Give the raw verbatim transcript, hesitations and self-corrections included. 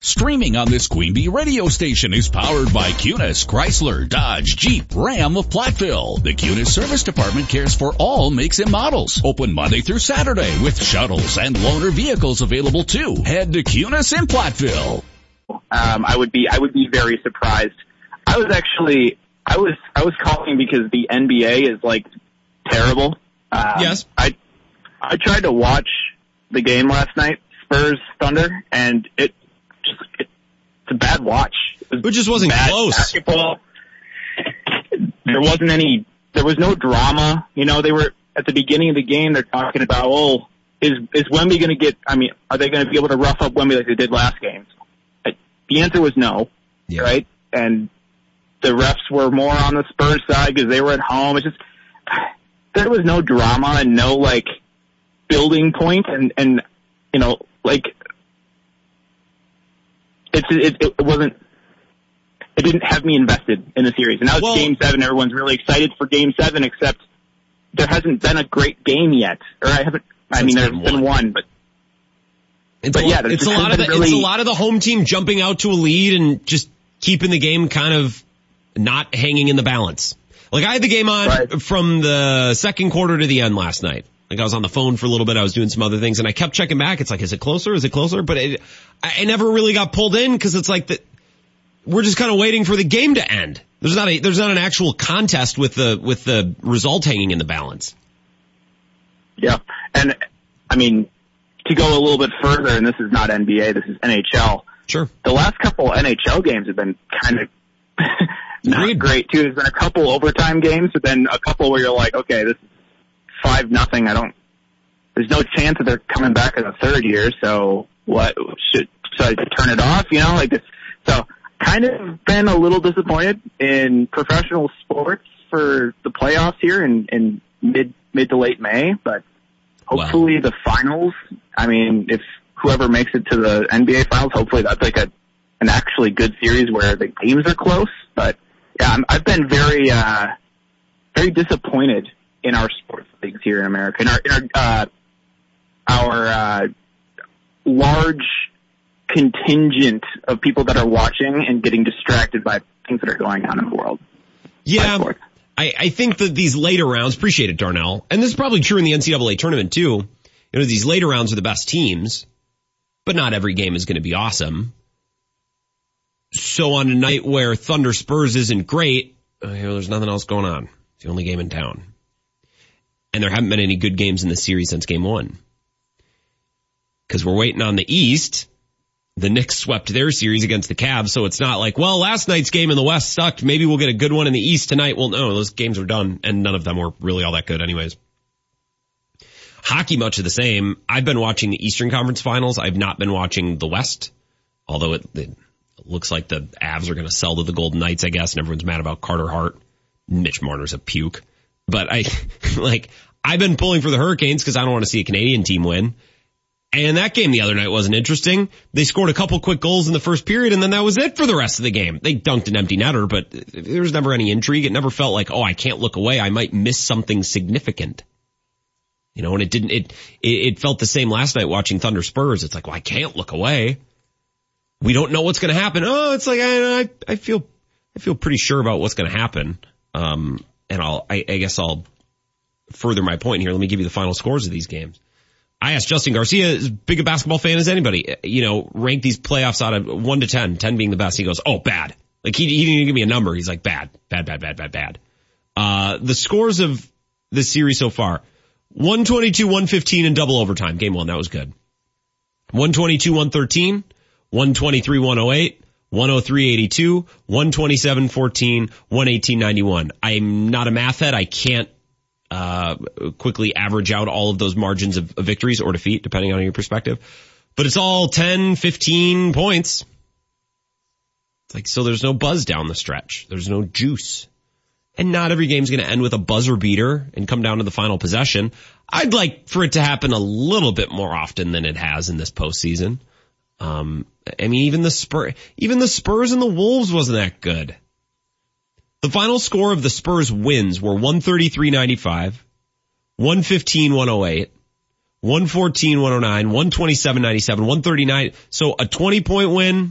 Streaming on this Queen Bee radio station is powered by Cunis, Chrysler, Dodge, Jeep, Ram of Platteville. The Cunis Service Department cares for all makes and models. Open Monday through Saturday with shuttles and loaner vehicles available too. Head to Cunis in Platteville. Um, I would be, I would be very surprised. I was actually, I was, I was calling because the N B A is like terrible. Um, yes. I, I tried to watch the game last night, Spurs Thunder, and it, Just, it, it's a bad watch. It just wasn't bad close. Basketball. There wasn't any, there was no drama. You know, they were, at the beginning of the game, they're talking about, oh, is, is Wemby going to get, I mean, are they going to be able to rough up Wemby like they did last game? The answer was no, yeah. right? And the refs were more on the Spurs side because they were at home. It's just, there was no drama and no, like, building point and, and, you know, like, It's, it, it wasn't, it didn't have me invested in the series. And now it's well, game seven. Everyone's really excited for game seven, except there hasn't been a great game yet. Or I haven't, I mean, there's been one, one but, it's but a, yeah, it's a lot of the, really, it's a lot of the home team jumping out to a lead and just keeping the game kind of not hanging in the balance. Like I had the game on right. from the second quarter to the end last night. Like I was on the phone for a little bit. I was doing some other things and I kept checking back. It's like, is it closer? Is it closer? But it, I never really got pulled in because it's like that. We're just kind of waiting for the game to end. There's not a, there's not an actual contest with the, with the result hanging in the balance. Yeah. And I mean, to go a little bit further, and this is not N B A, this is N H L. Sure. The last couple N H L games have been kind of not Agreed. great too. There's been a couple overtime games, but then a couple where you're like, okay, this is five nothing. I don't, there's no chance that they're coming back in the third year. So what should, should I turn it off? You know, like this. So kind of been a little disappointed in professional sports for the playoffs here in, in mid, mid to late May, but hopefully wow. the finals, I mean, if whoever makes it to the N B A finals, hopefully that's like a, an actually good series where the games are close. But yeah, I'm, I've been very, uh, very disappointed in our sports leagues here in America, in our, in our, uh, our, uh, large contingent of people that are watching and getting distracted by things that are going on in the world. Yeah. I, I think that these later rounds, appreciate it, Darnell, and this is probably true in the N C double A tournament too. You know, these later rounds are the best teams, but not every game is going to be awesome. So on a night where Thunder Spurs isn't great, uh, you know, there's nothing else going on. It's the only game in town. And there haven't been any good games in this series since game one. Because we're waiting on the East. The Knicks swept their series against the Cavs, so it's not like, well, last night's game in the West sucked. Maybe we'll get a good one in the East tonight. Well, no, those games are done, and none of them were really all that good anyways. Hockey, much of the same. I've been watching the Eastern Conference Finals. I've not been watching the West, although it, it looks like the Avs are going to sell to the Golden Knights, I guess, and everyone's mad about Carter Hart. Mitch Marner's a puke. But I, like, I've been pulling for the Hurricanes because I don't want to see a Canadian team win. And that game the other night wasn't interesting. They scored a couple quick goals in the first period, and then that was it for the rest of the game. They dunked an empty netter, but there was never any intrigue. It never felt like, oh, I can't look away. I might miss something significant. You know, and it didn't, it, it, it felt the same last night watching Thunder Spurs. It's like, well, I can't look away. We don't know what's going to happen. Oh, it's like, I, I, I feel, I feel pretty sure about what's going to happen. Um, and I'll, I, I guess I'll further my point here. Let me give you the final scores of these games. I asked Justin Garcia, as big a basketball fan as anybody, you know, rank these playoffs out of one to ten, ten being the best. He goes, oh, bad. Like, he, he didn't even give me a number. He's like, bad, bad, bad, bad, bad, bad. Uh, the scores of this series so far, one twenty-two, one fifteen in double overtime. Game one, that was good. one twenty-two, one thirteen, one twenty-three, one oh eight, one oh three, eighty-two, one twenty-seven, fourteen, one eighteen, ninety-one. I'm not a math head. I can't Uh, quickly average out all of those margins of, of victories or defeat, depending on your perspective. But it's all ten, fifteen points. It's like, so there's no buzz down the stretch. There's no juice. And not every game's going to end with a buzzer beater and come down to the final possession. I'd like for it to happen a little bit more often than it has in this postseason. Um, I mean, even the Spurs, even the Spurs and the Wolves wasn't that good. The final score of the Spurs wins were one thirty-three ninety-five, one fifteen one oh eight, one fourteen one oh nine, one twenty-seven ninety-seven, one thirty-nine. So a twenty point win,